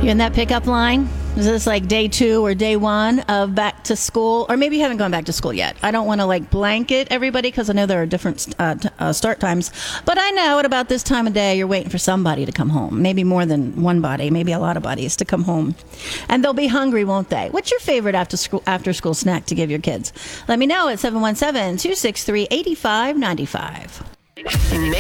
You in that pickup line? Is this like day 2 or day 1 of back to school? Or maybe you haven't gone back to school yet. I don't want to like blanket everybody because I know there are different start times. But I know at about this time of day, you're waiting for somebody to come home. Maybe more than one body, maybe a lot of bodies to come home. And they'll be hungry, won't they? What's your favorite after school snack to give your kids? Let me know at 717-263-8595.